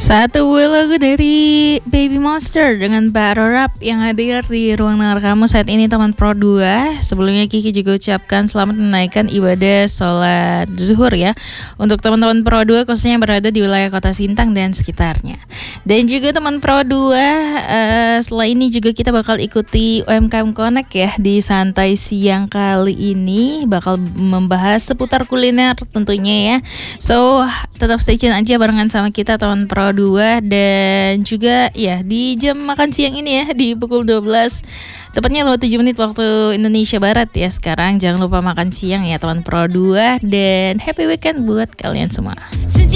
Satu buah lagu dari Baby Monster dengan Battle Rap yang hadir di ruang dengar kamu saat ini teman Pro 2. Sebelumnya Kiki juga ucapkan selamat menaikkan ibadah sholat zuhur ya untuk teman-teman Pro 2 khususnya yang berada di wilayah Kota Sintang dan sekitarnya. Dan juga teman Pro 2, setelah ini juga kita bakal ikuti UMKM Connect ya di santai siang kali ini, bakal membahas seputar kuliner tentunya ya. So tetap stay tune aja barengan sama kita teman Pro 2, dan juga ya di jam makan siang ini ya di pukul 12 tepatnya 57 menit waktu Indonesia Barat ya sekarang. Jangan lupa makan siang ya teman Pro 2, dan happy weekend buat kalian semua.